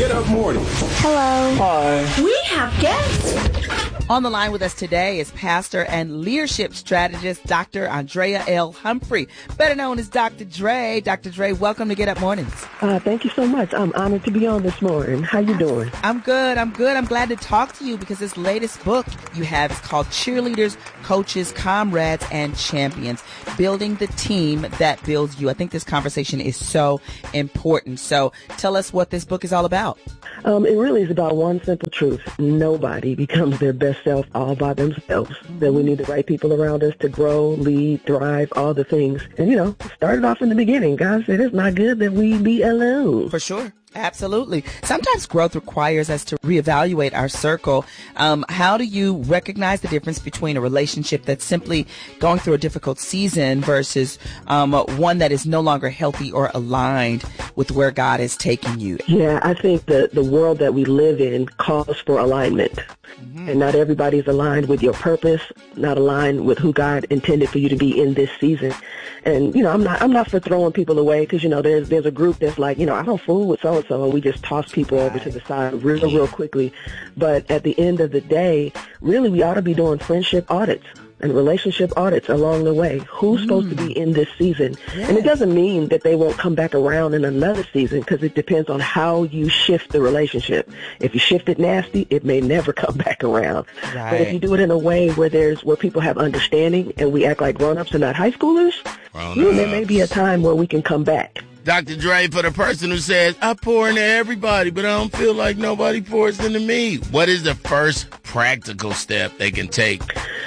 Get Up Mornings. Hello. Hi. We have guests. On the line with us today is pastor and leadership strategist, Dr. Andrea L. Humphrey, better known as Dr. Dre. Dr. Dre, welcome to Get Up Mornings. Thank you so much. I'm honored to be on this morning. How you doing? I'm good. I'm glad to talk to you because this latest book you have is called Cheerleaders, Coaches, Comrades, and Champions, Building the Team That Builds You. I think this conversation is so important. So tell us what this book is all about. It really is about one simple truth. Nobody becomes their best self all by themselves. That we need the right people around us to grow, lead, thrive, all the things. And, started off in the beginning. God said it's not good that we be alone. For sure. Absolutely. Sometimes growth requires us to reevaluate our circle. How do you recognize the difference between a relationship that's simply going through a difficult season versus one that is no longer healthy or aligned with where God is taking you? Yeah, I think the world that we live in calls for alignment. And not everybody's aligned with your purpose, not aligned with who God intended for you to be in this season. And, I'm not for throwing people away because, there's a group that's like, I don't fool with so-and-so, and we just toss people over to the side real quickly. But at the end of the day, really, we ought to be doing friendship audits and relationship audits along the way. Who's supposed to be in this season? Yes. And it doesn't mean that they won't come back around in another season because it depends on how you shift the relationship. If you shift it nasty, it may never come back around. Right. But if you do it in a way where people have understanding and we act like grown-ups and not high schoolers, there may be a time where we can come back. Dr. Dre, for the person who says, I pour into everybody, but I don't feel like nobody pours into me, what is the first practical step they can take?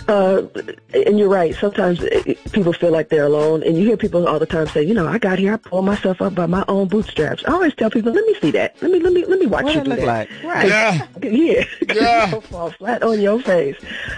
And you're right. Sometimes people feel like they're alone. And you hear people all the time say, I got here, I pulled myself up by my own bootstraps. I always tell people, let me see that. Let me watch you do that. Like? Right. Yeah. You'll fall flat on your face.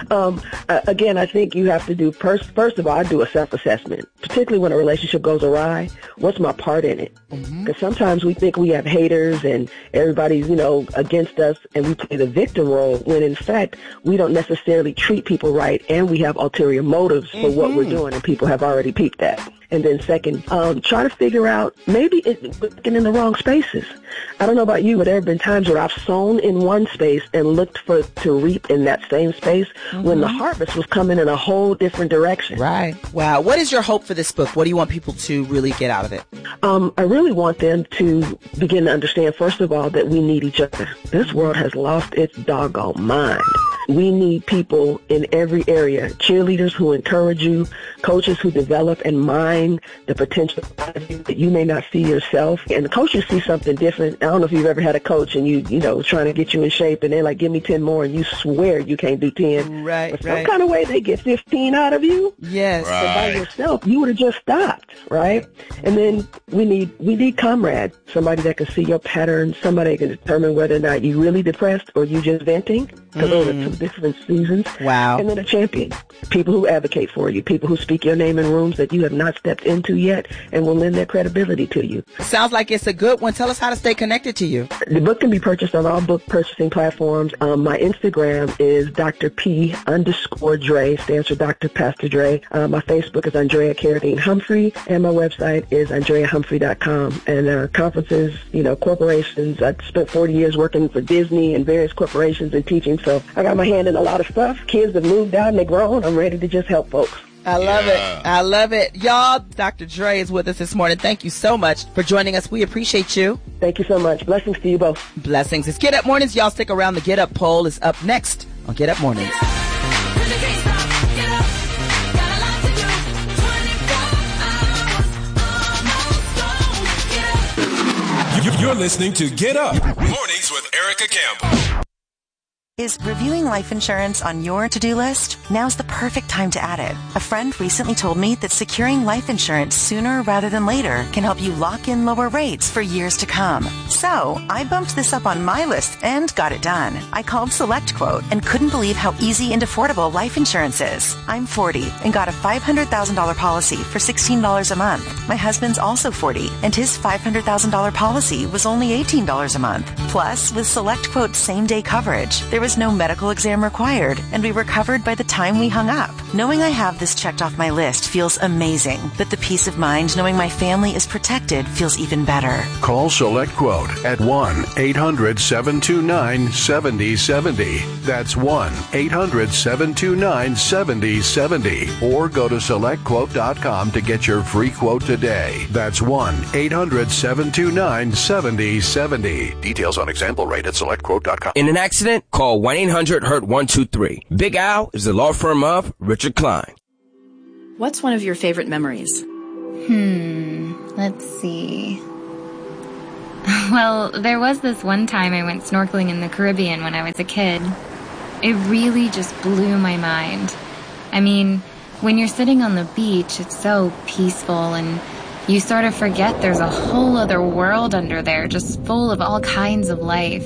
Again, I think you have to do, first of all, I do a self-assessment, particularly when a relationship goes awry. What's my part in it? Because sometimes we think we have haters and everybody's, against us, and we play the victim role when in fact we don't necessarily treat people right, and we have ulterior motives for what we're doing, and people have already peeped that. And then second, try to figure out maybe it's looking in the wrong spaces. I don't know about you, but there have been times where I've sown in one space and looked to reap in that same space when the harvest was coming in a whole different direction. Right. Wow. What is your hope for this book? What do you want people to really get out of it? I really want them to begin to understand, first of all, that we need each other. This world has lost its doggone mind. We need people in every area, cheerleaders who encourage you, coaches who develop and mine the potential that you may not see yourself. And the coaches see something different. I don't know if you've ever had a coach and you trying to get you in shape and they're like, give me 10 more, and you swear you can't do 10. Right, but some kind of way they get 15 out of you. Yes. Right. So by yourself, you would have just stopped, right? And then we need comrades, somebody that can see your patterns, somebody that can determine whether or not you're really depressed or you just venting, because those are two different seasons. Wow. And then a champion, people who advocate for you, people who speak your name in rooms that you have not stepped into yet and will lend their credibility to you. Sounds like it's a good one. Tell us how to stay connected to you. The book can be purchased on all book purchasing platforms. My Instagram is Dr. P_Dre, stands for Dr. Pastor Dre. My Facebook is Andrea Carradine Humphrey, and my website is AndreaHumphrey.com. And conferences, corporations. I spent 40 years working for Disney and various corporations and teaching, so I got my hand in a lot of stuff. Kids have moved out and they're grown. I'm ready to just help folks. I love it. I love it. Y'all, Dr. Dre is with us this morning. Thank you so much for joining us. We appreciate you. Thank you so much. Blessings to you both. Blessings. It's Get Up Mornings. Y'all stick around. The Get Up poll is up next on Get Up Mornings. You're listening to Get Up Mornings with Erica Campbell. Is reviewing life insurance on your to-do list? Now's the perfect time to add it. A friend recently told me that securing life insurance sooner rather than later can help you lock in lower rates for years to come. So I bumped this up on my list and got it done. I called SelectQuote and couldn't believe how easy and affordable life insurance is. I'm 40 and got a $500,000 policy for $16 a month. My husband's also 40 and his $500,000 policy was only $18 a month. Plus, with SelectQuote same-day coverage, there was no medical exam required, and we were covered by the time we hung up. Knowing I have this checked off my list feels amazing, but the peace of mind knowing my family is protected feels even better. Call SelectQuote at 1-800-729-7070. That's 1-800-729-7070. Or go to SelectQuote.com to get your free quote today. That's 1-800-729-7070. Details on example rate at SelectQuote.com. In an accident, call 1-800-HURT-123. Big Al is the law firm of Richard Klein. What's one of your favorite memories? Let's see. Well, there was this one time I went snorkeling in the Caribbean when I was a kid. It really just blew my mind. I mean, when you're sitting on the beach, it's so peaceful and you sort of forget there's a whole other world under there just full of all kinds of life.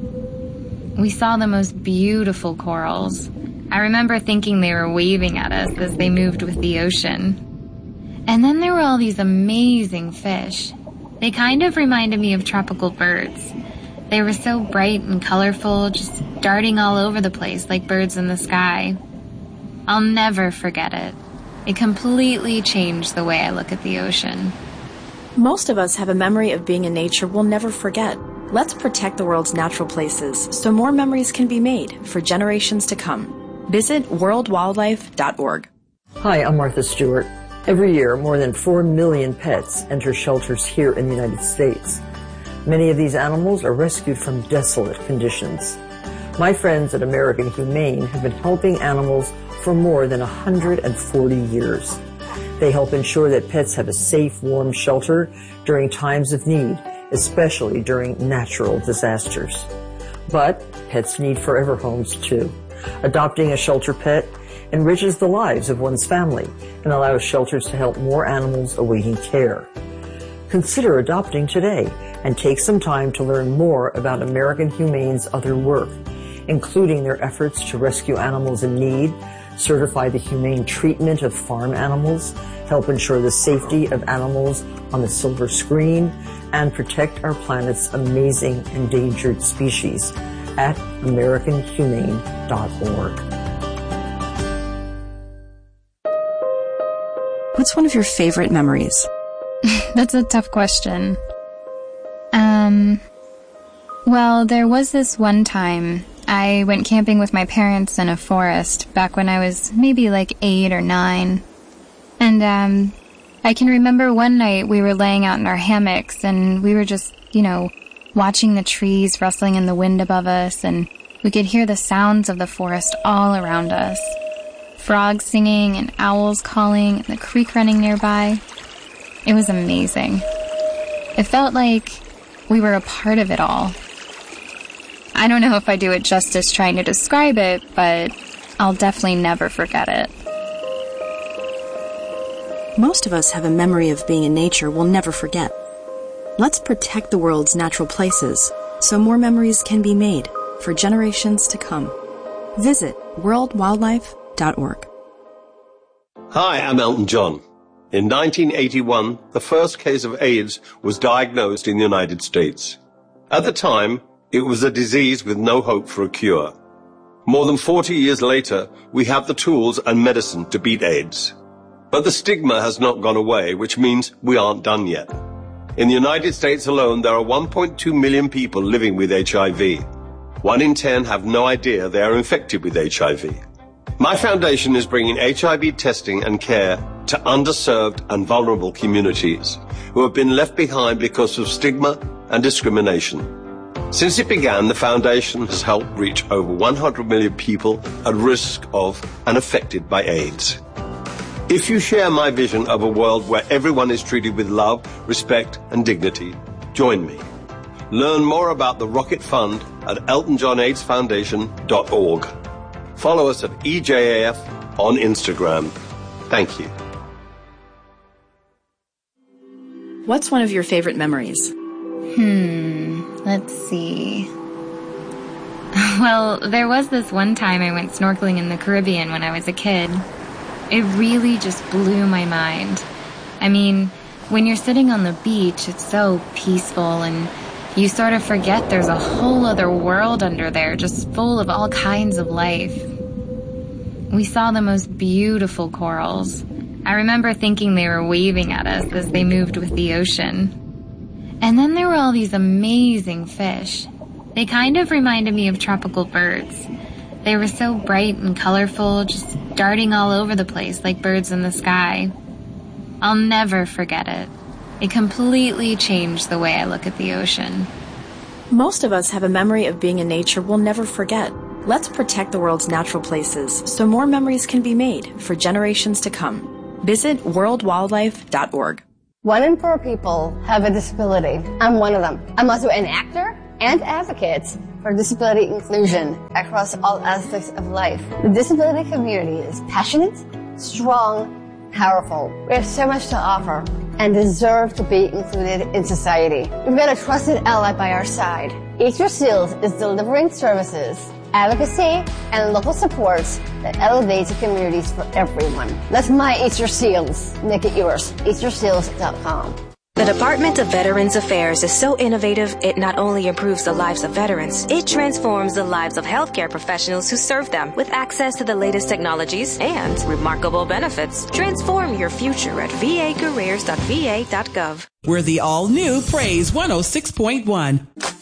We saw the most beautiful corals. I remember thinking they were waving at us as they moved with the ocean. And then there were all these amazing fish. They kind of reminded me of tropical birds. They were so bright and colorful, just darting all over the place like birds in the sky. I'll never forget it. It completely changed the way I look at the ocean. Most of us have a memory of being in nature we'll never forget. Let's protect the world's natural places so more memories can be made for generations to come. Visit worldwildlife.org. Hi, I'm Martha Stewart. Every year, more than 4 million pets enter shelters here in the United States. Many of these animals are rescued from desolate conditions. My friends at American Humane have been helping animals for more than 140 years. They help ensure that pets have a safe, warm shelter during times of need, especially during natural disasters. But pets need forever homes too. Adopting a shelter pet enriches the lives of one's family and allows shelters to help more animals awaiting care. Consider adopting today and take some time to learn more about American Humane's other work, including their efforts to rescue animals in need, certify the humane treatment of farm animals, help ensure the safety of animals on the silver screen, and protect our planet's amazing endangered species at AmericanHumane.org. What's one of your favorite memories? That's a tough question. Well, there was this one time I went camping with my parents in a forest back when I was maybe like 8 or 9. And, I can remember one night we were laying out in our hammocks and we were just, watching the trees rustling in the wind above us, and we could hear the sounds of the forest all around us. Frogs singing and owls calling and the creek running nearby. It was amazing. It felt like we were a part of it all. I don't know if I do it justice trying to describe it, but I'll definitely never forget it. Most of us have a memory of being in nature we'll never forget. Let's protect the world's natural places so more memories can be made for generations to come. Visit worldwildlife.org. Hi, I'm Elton John. In 1981, the first case of AIDS was diagnosed in the United States. At the time, it was a disease with no hope for a cure. More than 40 years later, we have the tools and medicine to beat AIDS. But the stigma has not gone away, which means we aren't done yet. In the United States alone, there are 1.2 million people living with HIV. 1 in 10 have no idea they are infected with HIV. My foundation is bringing HIV testing and care to underserved and vulnerable communities who have been left behind because of stigma and discrimination. Since it began, the foundation has helped reach over 100 million people at risk of and affected by AIDS. If you share my vision of a world where everyone is treated with love, respect, and dignity, join me. Learn more about the Rocket Fund at eltonjohnaidsfoundation.org. Follow us at EJAF on Instagram. Thank you. What's one of your favorite memories? Let's see. Well, there was this one time I went snorkeling in the Caribbean when I was a kid. It really just blew my mind. I mean, when you're sitting on the beach, it's so peaceful and You sort of forget there's a whole other world under there, just full of all kinds of life. We saw the most beautiful corals. I remember thinking they were waving at us as they moved with the ocean. And then there were all these amazing fish. They kind of reminded me of tropical birds. They were so bright and colorful, just darting all over the place like birds in the sky. I'll never forget it. It completely changed the way I look at the ocean. Most of us have a memory of being in nature we'll never forget. Let's protect the world's natural places so more memories can be made for generations to come. Visit worldwildlife.org. 1 in 4 people have a disability. I'm one of them. I'm also an actor and advocate for disability inclusion across all aspects of life. The disability community is passionate, strong, powerful. We have so much to offer and deserve to be included in society. We've got a trusted ally by our side. Eat Your Seals is delivering services, advocacy, and local supports that elevates communities for everyone. Let my Eat Your Seals make it yours. EatYourSeals.com. The Department of Veterans Affairs is so innovative, it not only improves the lives of veterans, it transforms the lives of healthcare professionals who serve them with access to the latest technologies and remarkable benefits. Transform your future at vacareers.va.gov. We're the all-new Praise 106.1.